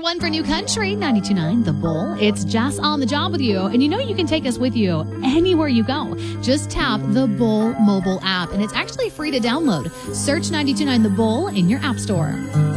one for New Country, 92.9 The Bull. It's Jess on the job with you, and you know you can take us with you anywhere you go. Just tap the Bull mobile app, and it's actually free to download. Search 92.9 The Bull in your app store.